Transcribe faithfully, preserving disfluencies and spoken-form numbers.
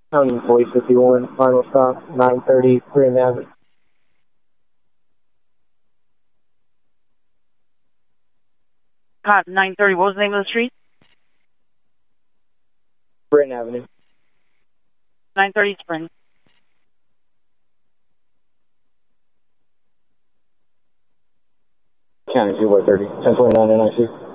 County Police fifty-one, final stop, nine thirty, Bryn Avenue. Cop nine thirty, what was the name of the street? Bryn Avenue. nine thirty Spring. County two one thirty, ten twenty-nine N I C.